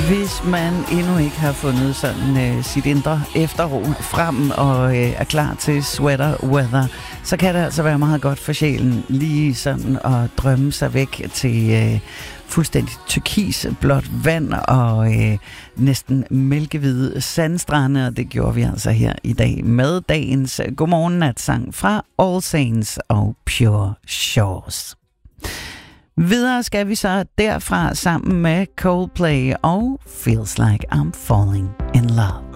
Hvis man endnu ikke har fundet sådan sit indre efterro frem og er klar til sweater weather, så kan det altså være meget godt for sjælen lige sådan at drømme sig væk til fuldstændig turkis blåt vand og næsten mælkehvide sandstrande, og det gjorde vi altså her i dag med dagens godmorgen-natsang fra All Saints og Pure Shores. Videre skal vi så derfra sammen med Coldplay og Feels Like I'm Falling in Love.